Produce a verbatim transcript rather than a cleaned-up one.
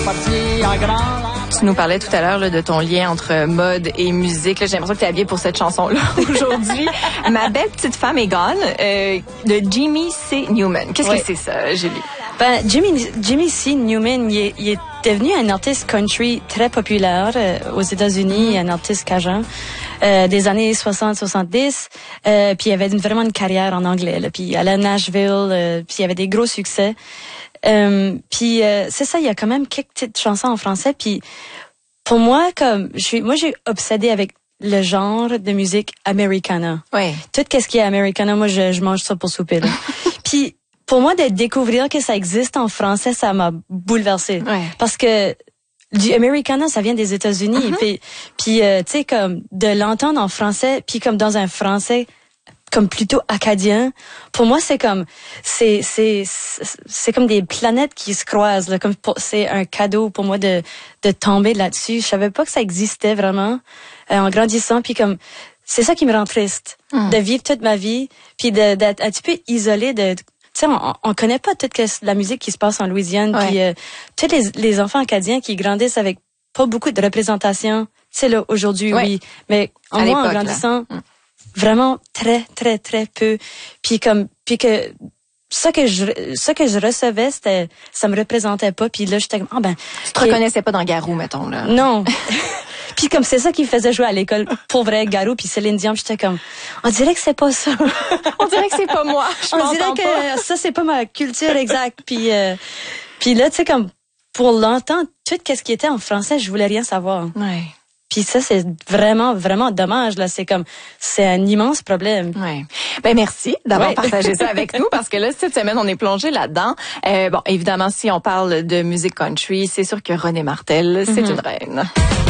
parti en grand. Tu nous parlais tout à l'heure là, de ton lien entre mode et musique. Là, j'ai l'impression que tu es habillée pour cette chanson-là aujourd'hui. Ma belle petite femme est gone, euh, de Jimmy C. Newman. Qu'est-ce oui. que c'est ça, Julie? Ben, Jimmy, Jimmy C. Newman, il est, il est devenu un artiste country très populaire euh, aux États-Unis, un artiste cajun euh, des années soixante soixante-dix. Euh, puis il avait une, vraiment une carrière en anglais. Là, puis il allait à Nashville, euh, puis il avait des gros succès. Euh, puis euh, c'est ça, il y a quand même quelques petites chansons en français. Puis pour moi, comme je suis, moi j'ai obsédé avec le genre de musique americana. Oui. Tout qu'est-ce qui est americana, moi je, je mange ça pour souper. Là. Puis pour moi, de découvrir que ça existe en français, ça m'a bouleversée. Ouais. Parce que du Americana, ça vient des États-Unis. Uh-huh. Puis, puis euh, tu sais, comme de l'entendre en français, puis comme dans un français comme plutôt acadien, pour moi, c'est comme c'est c'est c'est comme des planètes qui se croisent. Là, comme pour, c'est un cadeau pour moi de de tomber là-dessus. Je savais pas que ça existait vraiment euh, en grandissant. Puis comme c'est ça qui me rend triste, mm. de vivre toute ma vie, puis de, d'être un petit peu isolée de. Tu sais, on, on connaît pas toute la musique qui se passe en Louisiane, ouais. puis euh, tous les, les enfants acadiens qui grandissent avec pas beaucoup de représentation. Tu sais là aujourd'hui, ouais. oui, mais en moi en grandissant, là. vraiment très très très peu. Puis comme puis que ça que je ça que je recevais, c'était ça me représentait pas. Puis là j'étais comme ah ben tu te reconnaissais pas dans Garou mettons là. Non. Puis comme c'est ça qui faisait jouer à l'école, pour vrai, Garou puis Céline Dion, j'étais comme, on dirait que c'est pas ça. On dirait que c'est pas moi. Je on dirait que pas. ça c'est pas ma culture exacte. Puis euh, puis là tu sais comme pour longtemps tout qu'est-ce qui était en français, je voulais rien savoir. Ouais. Puis ça c'est vraiment vraiment dommage là, c'est comme c'est un immense problème. Ouais. Ben merci d'avoir ouais. partagé ça avec nous parce que là cette semaine on est plongé là-dedans. Euh, bon évidemment si on parle de musique country, c'est sûr que René Martel, c'est mm-hmm. une reine.